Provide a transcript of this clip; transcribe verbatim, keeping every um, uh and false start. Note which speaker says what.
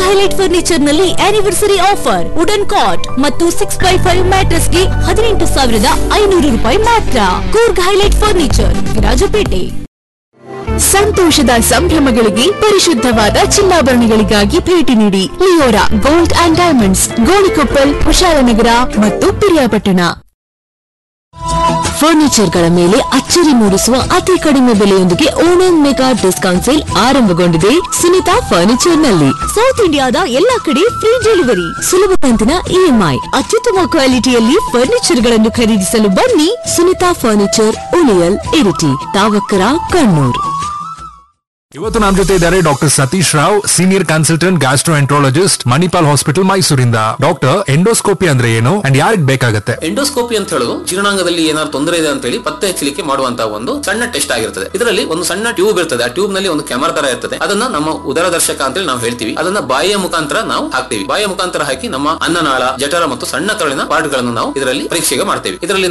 Speaker 1: Highlight furniture ನಲ್ಲಿ anniversary offer wooden ಕಾಟ್ ಮತ್ತು six by five mattress ಗೆ ಹದಿನೆಂಟು ಸಾವಿರದ ಐನೂರು ರೂಪಾಯಿ ಮಾತ್ರ. Coorg highlight furniture, Virajpet. ಸಂತೋಷದ ಸಂಭ್ರಮಗಳಿಗೆ ಪರಿಶುದ್ಧವಾದ ಚಿನ್ನಾಭರಣಗಳಿಗಾಗಿ ಭೇಟಿ ನೀಡಿ Leora gold and diamonds, Gonikoppal, Kushalnagar ಮತ್ತು ಪಿರಿಯಾಪಟ್ಟಣ. ಫರ್ನಿಚರ್ಗಳ ಮೇಲೆ ಅಚ್ಚರಿ ಮೂಡಿಸುವ ಅತಿ ಕಡಿಮೆ ಬೆಲೆಯೊಂದಿಗೆ ಓಣಂ ಮೆಗಾ ಡಿಸ್ಕೌಂಟ್ ಸೇಲ್ ಆರಂಭಗೊಂಡಿದೆ ಸುನಿತಾ ಫರ್ನಿಚರ್ ನಲ್ಲಿ. ಸೌತ್ ಇಂಡಿಯಾದ ಎಲ್ಲಾ ಕಡೆ ಫ್ರೀ ಡೆಲಿವರಿ, ಸುಲಭ ಕಂತಿನ ಇಎಂಐ, ಅತ್ಯುತ್ತಮ ಕ್ವಾಲಿಟಿಯಲ್ಲಿ ಫರ್ನಿಚರ್ ಗಳನ್ನು ಖರೀದಿಸಲು ಬನ್ನಿ. ಸುನಿತಾ ಫರ್ನಿಚರ್, ಉಳಿಯಲ್, ಇರಿಟಿ, ತಾವಕ್ಕರ, ಕಣ್ಣೂರ್.
Speaker 2: ಇವತ್ತು ನಮ್ಮ ಜೊತೆ ಇದ್ದಾರೆ doctor Satish Rao, senior consultant gastroenterologist, Manipal hospital, ಮೈಸೂರಿಂದ. ಡಾಕ್ಟರ್, ಎಂಡೋಸ್ಕೋಪಿ ಅಂದ್ರೆ ಏನು ಅಂಡ್ ಯಾರಿಗೆ ಬೇಕಾಗುತ್ತೆ?
Speaker 3: ಎಂಡೋಸ್ಕೋಪಿ ಅಂತ ಹೇಳೋದು ಜೀರ್ಣಾಂಗದಲ್ಲಿ ಏನಾದ್ರು ತೊಂದರೆ ಇದೆ ಅಂತ ಹೇಳಿ ಪತ್ತೆ ಹಚ್ಚಲಿಕ್ಕೆ ಮಾಡುವಂತಹ ಒಂದು ಸಣ್ಣ ಟೆಸ್ಟ್ ಆಗಿರ್ತದೆ. ಇದರಲ್ಲಿ ಒಂದು ಸಣ್ಣ ಟ್ಯೂಬ್ ಇರ್ತದೆ. ಆ ಟ್ಯೂಬ್ ನಲ್ಲಿ ಒಂದು ಕ್ಯಾಮರಾ ತರ ಇರ್ತದೆ. ಅದನ್ನ ನಮ್ಮ ಉದರದರ್ಶಕ ಅಂತ ಹೇಳಿ ನಾವು ಹೇಳ್ತೀವಿ. ಅದನ್ನ ಬಾಯಿಯ ಮುಖಾಂತರ ನಾವು ಹಾಕ್ತೀವಿ. ಬಾಯಿಯ ಮುಖಾಂತರ ಹಾಕಿ ನಮ್ಮ ಅನ್ನನಾಳ, ಜಠರ ಮತ್ತು ಸಣ್ಣ ಕರಳಿನ ಪಾರ್ಟ್ ಗಳನ್ನು ನಾವು ಇದರಲ್ಲಿ ಪರೀಕ್ಷೆಗೆ ಮಾಡ್ತೇವೆ. ಇದರಲ್ಲಿ